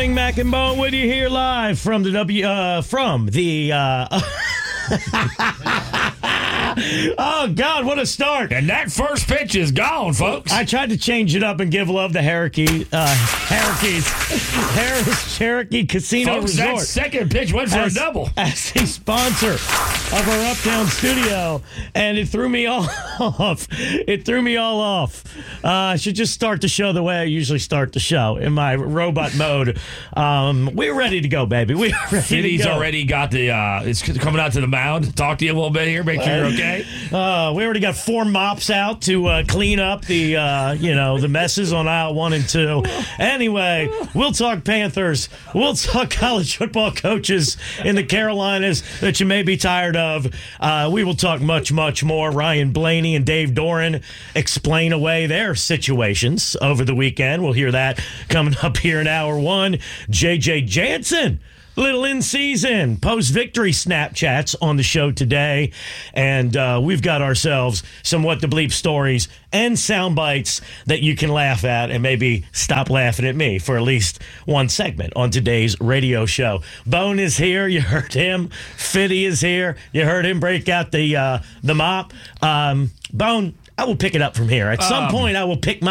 Mac and Bone with you here live from the Oh, God, what a start. And that first pitch is gone, folks. I tried to change it up and give love to Cherokee Casino Folks, Resort. that second pitch went for a double. As a sponsor of our Uptown studio, and it threw me all off. I should just start the show the way I usually start the show, in my robot mode. We're ready to go, baby. We're ready Fitty's to go. already got it's coming out to the mound. Talk to you a little bit here, make sure you're okay. We already got 4 mops out to clean up the messes on aisle 1 and 2. Anyway, we'll talk Panthers. We'll talk college football coaches in the Carolinas that you may be tired of. We will talk much, much more. Ryan Blaney and Dave Doran explain away their situations over the weekend. We'll hear that coming up here in hour 1. JJ Jansen, little in-season post-victory Snapchats on the show today. And we've got ourselves some What the Bleep stories and sound bites that you can laugh at and maybe stop laughing at me for at least one segment on today's radio show. Bone is here. You heard him. Fitty is here. You heard him break out the mop. Bone, I will pick it up from here. At some point, I will pick my